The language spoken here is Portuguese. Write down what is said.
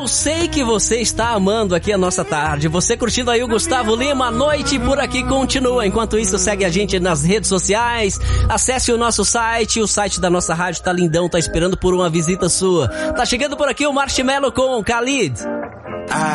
eu sei que você está amando aqui a nossa tarde. Você curtindo aí o Gustavo Lima, a noite por aqui continua. Enquanto isso, segue a gente nas redes sociais, acesse o nosso site, o site da nossa rádio tá lindão, tá esperando por uma visita sua. Tá chegando por aqui o Marshmello com Khalid.